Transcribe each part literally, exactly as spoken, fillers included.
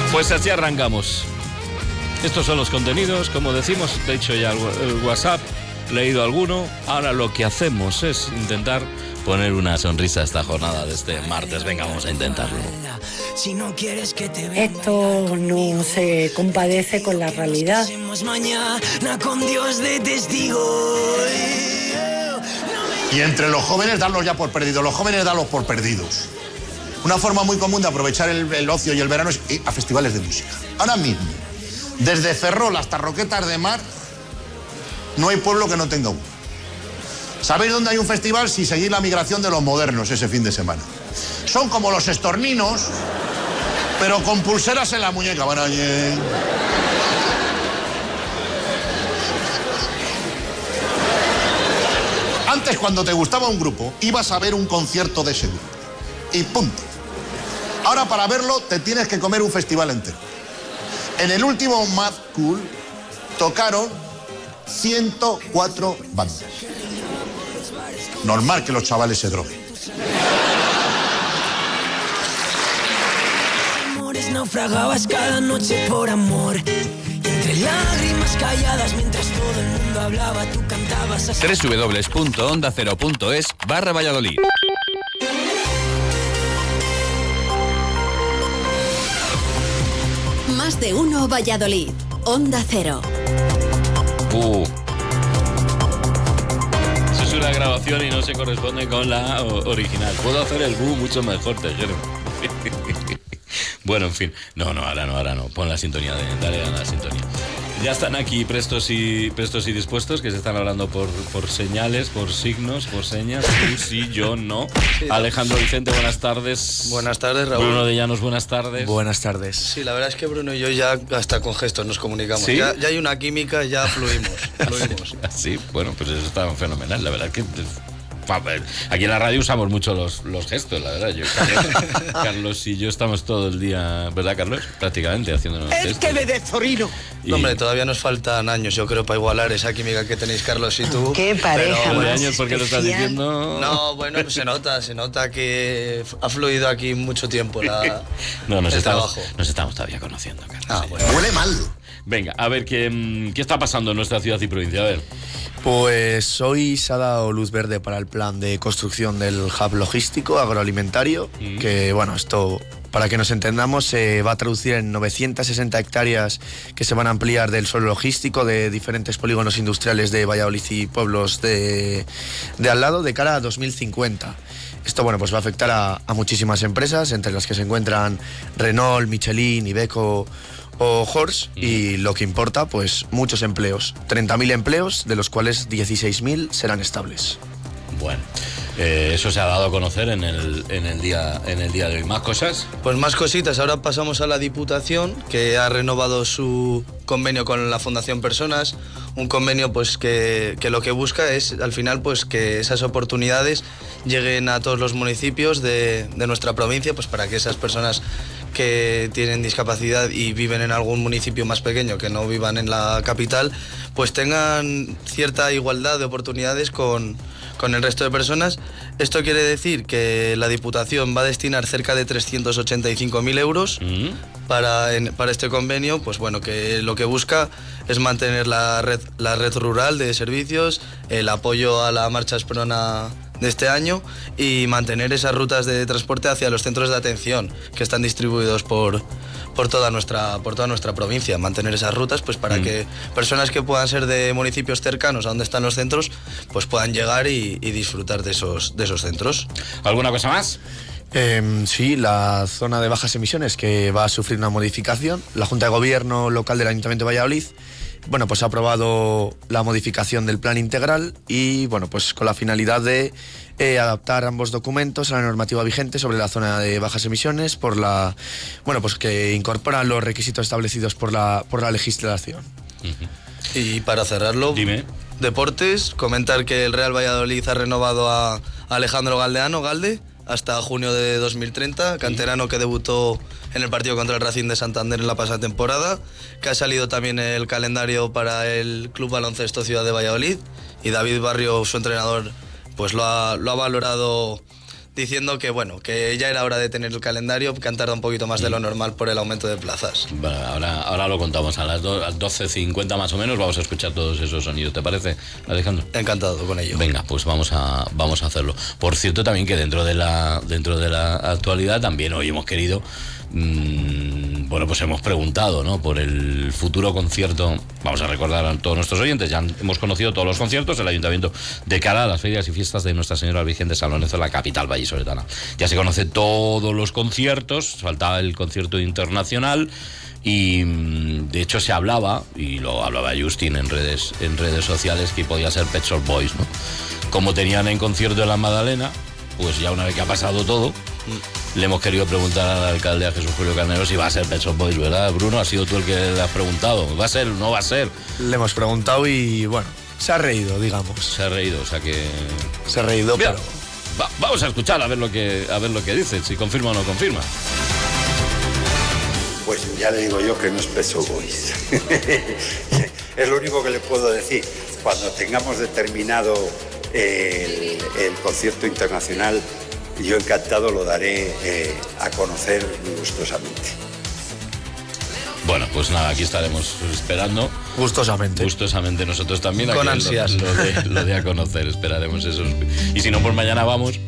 Pues así arrancamos. Estos son los contenidos, como decimos, de hecho ya el WhatsApp, leído alguno. Ahora lo que hacemos es intentar poner una sonrisa a esta jornada de este martes. Venga, vamos a intentarlo. Esto no se compadece con la realidad. Y entre los jóvenes, darlos ya por perdidos. Los jóvenes, darlos por perdidos. Una forma muy común de aprovechar el, el ocio y el verano es ir a festivales de música. Ahora mismo, desde Ferrol hasta Roquetas de Mar, no hay pueblo que no tenga uno. ¿Sabéis dónde hay un festival? Si seguís la migración de los modernos ese fin de semana. Son como los estorninos, pero con pulseras en la muñeca. Van allí. Antes, cuando te gustaba un grupo, ibas a ver un concierto de ese grupo. Y punto. Ahora, para verlo, te tienes que comer un festival entero. En el último Mad Cool tocaron ciento cuatro bandas. Normal que los chavales se droguen. Amores naufragabas cada noche por amor. Entre lágrimas calladas mientras todo el mundo hablaba, tú cantabas así. doble u doble u doble u punto onda cero punto es barra Valladolid. Más de uno Valladolid. Onda Cero. Uh. Eso es una grabación y no se corresponde con la original. Puedo hacer el bu mucho mejor, Tejero. Bueno, en fin. No, no, ahora no, ahora no. Pon la sintonía, de, dale a la sintonía. Ya están aquí prestos y prestos y dispuestos, que se están hablando por, por señales, por signos, por señas. Tú sí, yo no. Sí, Alejandro Vicente, buenas tardes. Buenas tardes, Raúl. Bruno de Llanos, buenas tardes. Buenas tardes. Sí, la verdad es que Bruno y yo ya hasta con gestos nos comunicamos. ¿Sí? Ya, ya hay una química, ya fluimos. fluimos. Sí, bueno, pues eso está fenomenal. La verdad es que aquí en la radio usamos mucho los, los gestos, la verdad. Yo, Carlos, Carlos y yo estamos todo el día, ¿verdad, Carlos? Prácticamente haciéndonos gestos. ¡Es que me desorino! Y... No, hombre, todavía nos faltan años, yo creo, para igualar esa química que tenéis Carlos y tú. ¡Qué pareja! Pero, bueno, años, ¿por qué lo estás diciendo? No, bueno, pues se nota, se nota que ha fluido aquí mucho tiempo la, no, nos el estamos, trabajo. Nos estamos todavía conociendo, Carlos. Ah, bueno. Huele mal. Venga, a ver, ¿qué, ¿qué está pasando en nuestra ciudad y provincia? A ver. Pues hoy se ha dado luz verde para el plan de construcción del hub logístico agroalimentario, mm. que, bueno, esto, para que nos entendamos, se va a traducir en novecientas sesenta hectáreas que se van a ampliar del suelo logístico de diferentes polígonos industriales de Valladolid y pueblos de, de al lado de cara a dos mil cincuenta. Esto, bueno, pues va a afectar a, a muchísimas empresas, entre las que se encuentran Renault, Michelin, Iveco o Horse, mm. y lo que importa, pues muchos empleos, treinta mil empleos, de los cuales dieciséis mil serán estables. Bueno, eh, eso se ha dado a conocer en el, en, el día, en el día de hoy. ¿Más cosas? Pues más cositas. Ahora pasamos a la Diputación, que ha renovado su convenio con la Fundación Personas, un convenio pues que, que lo que busca es al final pues que esas oportunidades lleguen a todos los municipios de, de nuestra provincia, pues para que esas personas que tienen discapacidad y viven en algún municipio más pequeño, que no vivan en la capital, pues tengan cierta igualdad de oportunidades con, con el resto de personas. Esto quiere decir que la Diputación va a destinar cerca de trescientos ochenta y cinco mil euros mm. para, en, para este convenio, pues bueno, que lo que busca es mantener la red, la red rural de servicios, el apoyo a la marcha Esprona de este año y mantener esas rutas de transporte hacia los centros de atención que están distribuidos por, por, toda, nuestra, por toda nuestra provincia. Mantener esas rutas pues para mm. que personas que puedan ser de municipios cercanos a donde están los centros pues puedan llegar y, y disfrutar de esos, de esos centros. ¿Alguna cosa más? Eh, sí, la zona de bajas emisiones, que va a sufrir una modificación. La Junta de Gobierno local del Ayuntamiento de Valladolid, bueno, pues ha aprobado la modificación del plan integral y, bueno, pues con la finalidad de eh, adaptar ambos documentos a la normativa vigente sobre la zona de bajas emisiones, por la, bueno, pues que incorporan los requisitos establecidos por la, por la legislación. Uh-huh. Y para cerrarlo, dime. Deportes, comentar que el Real Valladolid ha renovado a Alejandro Galdeano, Galde, hasta junio de dos mil treinta, canterano que debutó en el partido contra el Racing de Santander en la pasada temporada, que ha salido también el calendario para el Club Baloncesto Ciudad de Valladolid, y David Barrio, su entrenador, pues lo ha, lo ha valorado diciendo que bueno, que ya era hora de tener el calendario, que han tardado un poquito más de lo normal por el aumento de plazas. Bueno, ahora, ahora lo contamos, a las doce cincuenta más o menos vamos a escuchar todos esos sonidos, ¿te parece, Alejandro? Encantado con ello. Venga, pues vamos a, vamos a hacerlo. Por cierto, también que dentro de la, dentro de la actualidad también hoy hemos querido... Mmm, bueno, pues hemos preguntado, ¿no?, por el futuro concierto. Vamos a recordar a todos nuestros oyentes, ya hemos conocido todos los conciertos, el Ayuntamiento de cara a las ferias y fiestas de Nuestra Señora Virgen de San Lorenzo, la capital vallisoletana. Ya se conoce todos los conciertos, faltaba el concierto internacional y de hecho se hablaba, y lo hablaba Justin en redes, en redes sociales, que podía ser Pet Shop Boys, ¿no? Como tenían en concierto en la Magdalena, pues ya una vez que ha pasado todo, le hemos querido preguntar al alcalde, a Jesús Julio Carnero, si va a ser Pet Shop Boys, ¿verdad, Bruno? Ha sido tú el que le has preguntado. ¿Va a ser? ¿No va a ser? Le hemos preguntado y, bueno, se ha reído, digamos. Se ha reído, o sea que... Se ha reído, Mira, pero... va, vamos a escuchar a ver lo que a ver lo que dice, si confirma o no confirma. Pues ya le digo yo que no es Pet Shop Boys. Es lo único que le puedo decir. Cuando tengamos determinado el, el concierto internacional, yo encantado lo daré eh, a conocer gustosamente. Bueno, pues nada, aquí estaremos esperando. Gustosamente. Gustosamente nosotros también. Con aquí ansias. Lo, lo, de, lo de a conocer, esperaremos eso. Y si no, pues mañana vamos.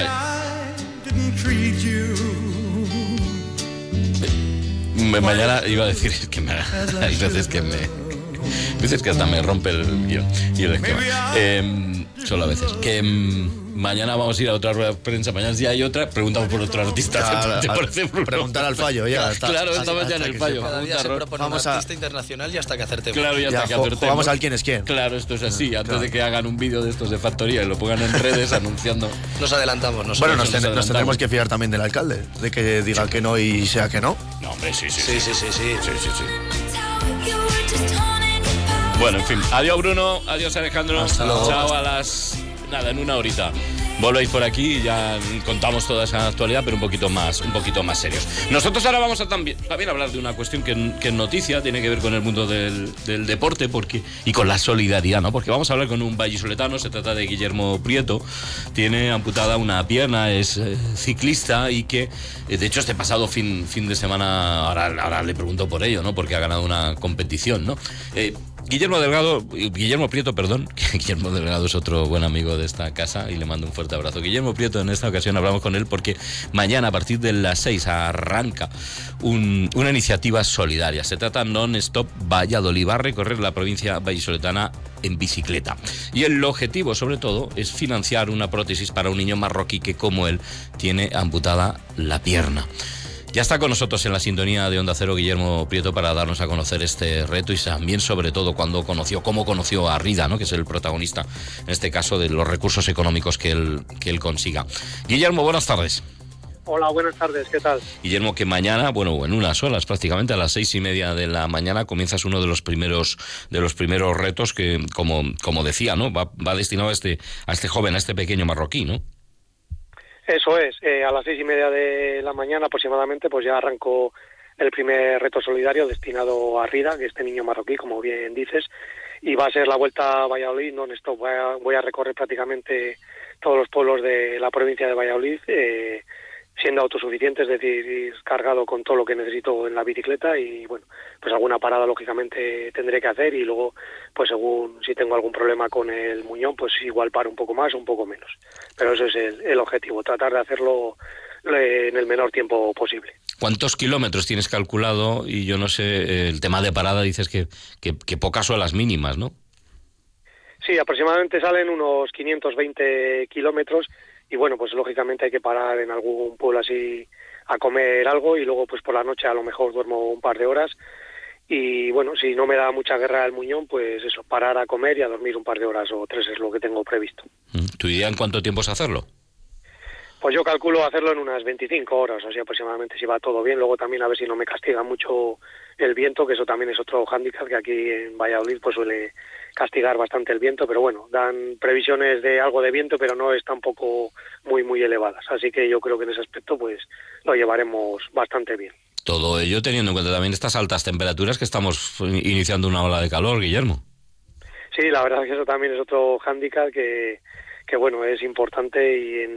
Ma mañana iba a decir que me, hay veces que me... Dices que hasta me rompe el guión y el esquema. Eh, solo a veces. Que mm, mañana vamos a ir a otra rueda de prensa. Mañana si hay otra, preguntamos por otro artista. Claro, ¿Te parece, Bruno? Preguntar al fallo, ya. Hasta, claro, hasta, estamos ya en hasta el fallo. Cada día se propone vamos un a... artista internacional y hasta que acertemos. Claro, ya, ya hasta que jo acertemos. jugamos al quién es quién. Claro, esto es así. Antes claro. de que hagan un vídeo de estos de factoría y lo pongan en redes anunciando. Nos adelantamos. Nos Bueno, nos, nos ten nos tendremos que fiar también del alcalde, de que diga que no y sea que no. No, hombre, sí, sí, Sí, sí, sí, sí. sí, sí, sí. Bueno, en fin. Adiós, Bruno. Adiós, Alejandro. Hasta luego. Chao, a las... Nada, en una horita. Volvéis por aquí y ya contamos toda esa actualidad, pero un poquito más, un poquito más serios. Nosotros ahora vamos a también, también hablar de una cuestión que, que es noticia, tiene que ver con el mundo del, del deporte porque, y con la solidaridad, ¿no? Porque vamos a hablar con un vallisoletano, se trata de Guillermo Prieto, tiene amputada una pierna, es eh, ciclista y que, eh, de hecho, este pasado fin, fin de semana, ahora, ahora le pregunto por ello, ¿no? Porque ha ganado una competición, ¿no? Eh, Guillermo Delgado, Guillermo Prieto, perdón, Guillermo Delgado es otro buen amigo de esta casa y le mando un fuerte abrazo. Guillermo Prieto, en esta ocasión hablamos con él porque mañana a partir de las seis arranca un, una iniciativa solidaria. Se trata Non-Stop Valladolid, va a recorrer la provincia vallisoletana en bicicleta. Y el objetivo, sobre todo, es financiar una prótesis para un niño marroquí que, como él, tiene amputada la pierna. Ya está con nosotros en la sintonía de Onda Cero Guillermo Prieto para darnos a conocer este reto y también, sobre todo, cuando conoció, cómo conoció a Rida, ¿no?, que es el protagonista, en este caso, de los recursos económicos que él, que él consiga. Guillermo, buenas tardes. Hola, buenas tardes, ¿qué tal? Guillermo, que mañana, bueno, en unas horas prácticamente, a las seis y media de la mañana, comienzas uno de los primeros de los primeros retos que, como, como decía, ¿no?, va, va destinado a este, a este joven, a este pequeño marroquí, ¿no? Eso es, eh, a las seis y media de la mañana aproximadamente, pues ya arrancó el primer reto solidario destinado a Rida, que es este niño marroquí, como bien dices, y va a ser la Vuelta a Valladolid non-stop. Voy a, voy a recorrer prácticamente todos los pueblos de la provincia de Valladolid, eh, siendo autosuficiente, es decir, ir cargado con todo lo que necesito en la bicicleta y, bueno, pues alguna parada lógicamente tendré que hacer y luego, pues según si tengo algún problema con el muñón, pues igual paro un poco más o un poco menos. Pero eso es el, el objetivo, tratar de hacerlo en el menor tiempo posible. ¿Cuántos kilómetros tienes calculado? Y yo no sé, el tema de parada dices que, que, que pocas o las mínimas, ¿no? Sí, aproximadamente salen unos quinientos veinte kilómetros y bueno, pues lógicamente hay que parar en algún pueblo así a comer algo y luego pues por la noche a lo mejor duermo un par de horas y bueno, si no me da mucha guerra el muñón, pues eso, parar a comer y a dormir un par de horas o tres es lo que tengo previsto. ¿Tu idea en cuánto tiempo es hacerlo? Pues yo calculo hacerlo en unas veinticinco horas, o sea, aproximadamente, si va todo bien. Luego también a ver si no me castiga mucho el viento, que eso también es otro hándicap, que aquí en Valladolid pues suele castigar bastante el viento, pero bueno, dan previsiones de algo de viento, pero no es tampoco muy, muy elevadas. Así que yo creo que en ese aspecto pues lo llevaremos bastante bien. Todo ello teniendo en cuenta también estas altas temperaturas que estamos iniciando una ola de calor, Guillermo. Sí, la verdad es que eso también es otro hándicap que, que bueno, es importante y en